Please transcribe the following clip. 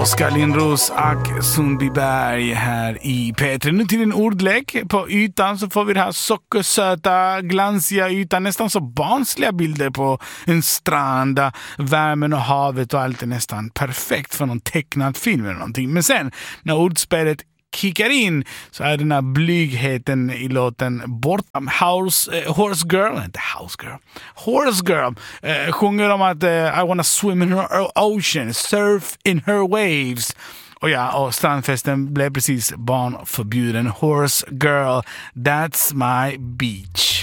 Oskar Lindros och Sundbyberg här i P3. Nu till en ordlek. På ytan så får vi det här sockersöta, glansiga ytan. Nästan så barnsliga bilder på en strand där värmen och havet och allt är nästan perfekt för någon tecknad film eller någonting. Men sen när ordspelet kickar in så är den här blygheten i låten bort. Horse Girl sjunger om att I wanna swim in her ocean, surf in her waves. Och strandfesten blev precis barnförbjuden. Horse Girl, that's my beach.